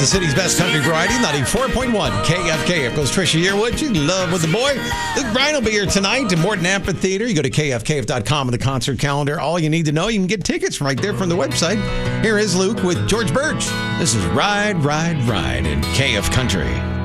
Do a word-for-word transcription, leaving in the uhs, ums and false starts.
The city's best country variety, ninety-four point one K F K. Of course, Trisha Yearwood, she's in love with the boy. Luke Bryan will be here tonight at Morton Amphitheater. You go to K F K F dot com and the concert calendar. All you need to know, you can get tickets right there from the website. Here is Luke with George Birch. This is Ride, Ride, Ride in K F Country.